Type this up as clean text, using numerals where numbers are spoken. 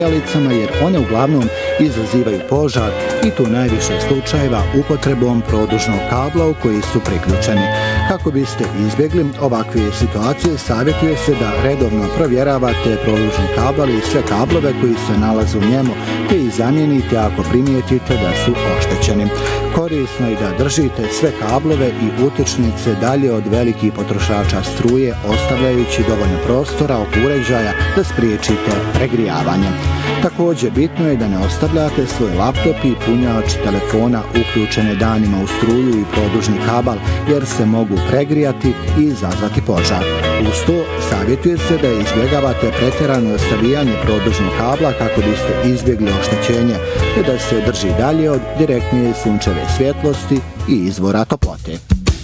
sijalicama jer one uglavnom izazivaju požar i tu najviše slučajeva upotrebom produžnog kabla u koji su priključeni. Kako biste izbjegli ovakve situacije, savjetuje se da redovno provjeravate produžni kabel i sve kablove koji se nalaze u njemu, te ih zamijenite ako primijetite da su oštećeni. Korisno je da držite sve kablove i utičnice dalje od velikih potrošača struje, ostavljajući dovoljno prostora oko uređaja da spriječite pregrijavanje. Također bitno je da ne ostavljate svoj laptop i punjač telefona uključene danima u struju i produžni kabel jer se mogu pregrijati i izazvati požar. Uz to savjetuje se da izbjegavate pretjerano ostavljanje produžnog kabla kako biste izbjegli oštećenje te da se drži dalje od direktnije sunčeve svjetlosti i izvora toplote.